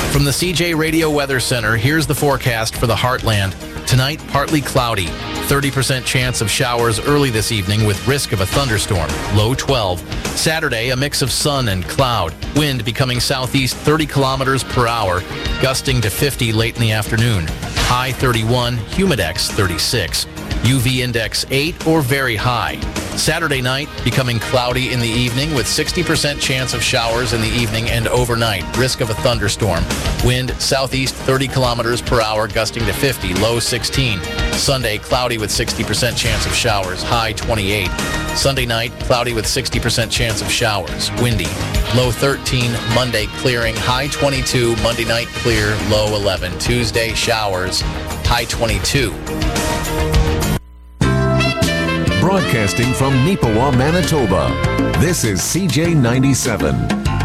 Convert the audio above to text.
From the CJ Radio Weather Center, here's the forecast for the Heartland. Tonight, partly cloudy. 30% chance of showers early this evening with risk of a thunderstorm. Low 12. Saturday, a mix of sun and cloud. Wind becoming southeast 30 kilometers per hour, gusting to 50 late in the afternoon. High 31, humidex 36. UV index 8 or very high. Saturday night, becoming cloudy in the evening with 60% chance of showers in the evening and overnight. Risk of a thunderstorm. Wind southeast 30 kilometers per hour, gusting to 50, low 16. Sunday, cloudy with 60% chance of showers, high 28. Sunday night, cloudy with 60% chance of showers, windy. Low 13, Monday clearing, high 22. Monday night clear, low 11. Tuesday, showers, high 22. Broadcasting from Neepawa, Manitoba, this is CJ 97.